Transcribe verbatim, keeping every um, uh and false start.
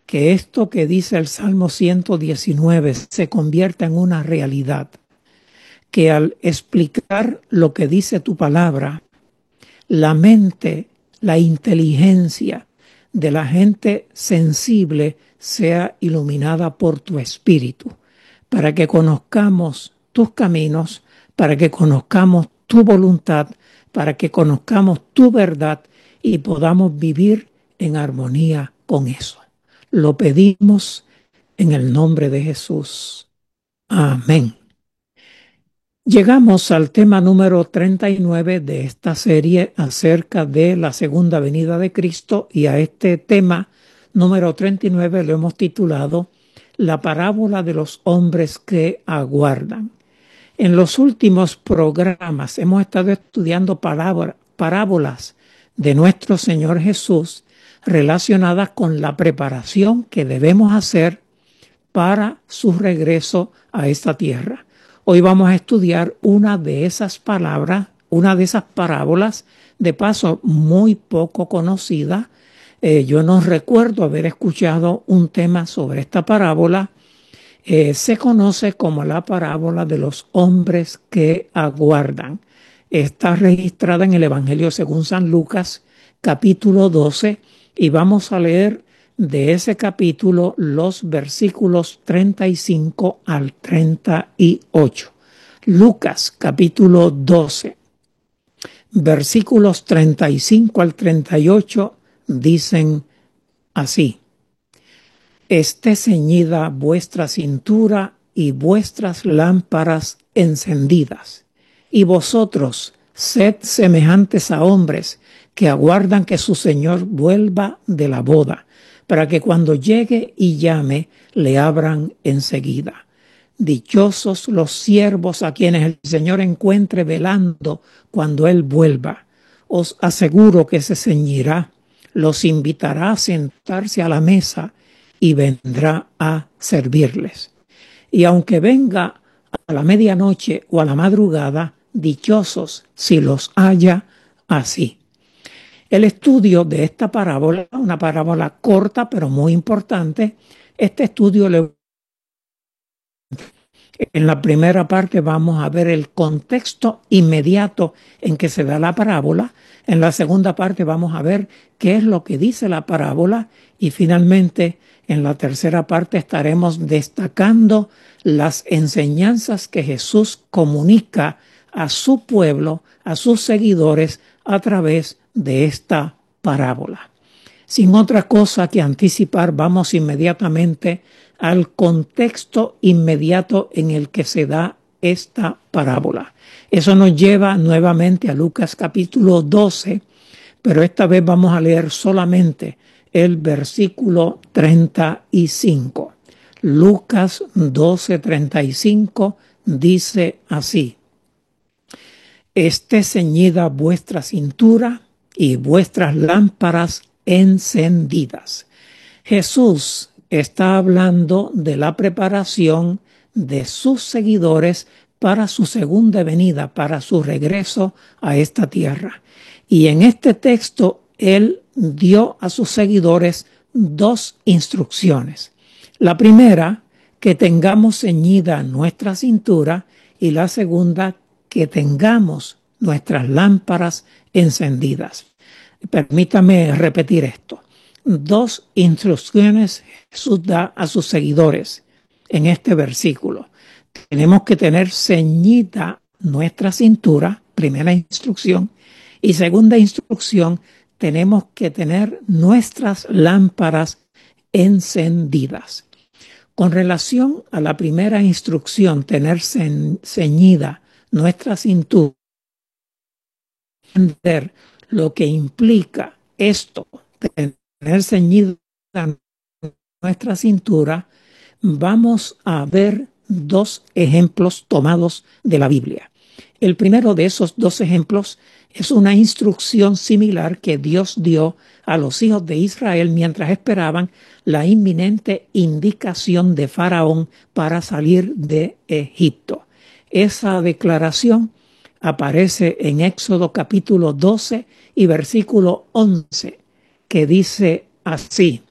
que esto que dice el Salmo ciento diecinueve se convierta en una realidad, que al explicar lo que dice tu palabra, la mente, la inteligencia de la gente sensible sea iluminada por tu espíritu, para que conozcamos tus caminos, para que conozcamos tu voluntad, para que conozcamos tu verdad y podamos vivir en armonía con eso. Lo pedimos en el nombre de Jesús. Amén. Llegamos al tema número treinta y nueve de esta serie acerca de la segunda venida de Cristo, y a este tema número treinta y nueve lo hemos titulado La parábola de los hombres que aguardan. En los últimos programas hemos estado estudiando parábolas de nuestro Señor Jesús relacionadas con la preparación que debemos hacer para su regreso a esta tierra. Hoy vamos a estudiar una de esas palabras, una de esas parábolas, de paso muy poco conocida. Eh, yo no recuerdo haber escuchado un tema sobre esta parábola. Eh, se conoce como la parábola de los hombres que aguardan. Está registrada en el Evangelio según San Lucas, capítulo doce, y vamos a leer de ese capítulo los versículos treinta y cinco al treinta y ocho. Lucas capítulo doce, versículos treinta y cinco al treinta y ocho dicen así: Esté ceñida vuestra cintura y vuestras lámparas encendidas, y vosotros sed semejantes a hombres que aguardan que su Señor vuelva de la boda, para que cuando llegue y llame, le abran enseguida. Dichosos los siervos a quienes el Señor encuentre velando cuando Él vuelva. Os aseguro que se ceñirá, los invitará a sentarse a la mesa y vendrá a servirles. Y aunque venga a la medianoche o a la madrugada, dichosos si los haya así. El estudio de esta parábola, una parábola corta pero muy importante, este estudio le... En la primera parte vamos a ver el contexto inmediato en que se da la parábola. En la segunda parte vamos a ver qué es lo que dice la parábola. Y finalmente, en la tercera parte estaremos destacando las enseñanzas que Jesús comunica a su pueblo, a sus seguidores, a través de esta parábola. Sin otra cosa que anticipar, vamos inmediatamente al contexto inmediato en el que se da esta parábola. Eso nos lleva nuevamente a Lucas capítulo doce, pero esta vez vamos a leer solamente el versículo treinta y cinco. Lucas doce, treinta y cinco dice así: Esté ceñida vuestra cintura y vuestras lámparas encendidas. Jesús está hablando de la preparación de sus seguidores para su segunda venida, para su regreso a esta tierra. Y en este texto, Él dio a sus seguidores dos instrucciones. La primera, que tengamos ceñida nuestra cintura, y la segunda, que tengamos nuestras lámparas encendidas. Permítame repetir esto. Dos instrucciones Jesús da a sus seguidores en este versículo. Tenemos que tener ceñida nuestra cintura, primera instrucción, y segunda instrucción, tenemos que tener nuestras lámparas encendidas. Con relación a la primera instrucción, tener ceñida nuestra cintura, entender lo que implica esto, tener ceñida nuestra cintura, vamos a ver dos ejemplos tomados de la Biblia. El primero de esos dos ejemplos es una instrucción similar que Dios dio a los hijos de Israel mientras esperaban la inminente indicación de Faraón para salir de Egipto. Esa declaración aparece en Éxodo capítulo doce y versículo once, que dice así: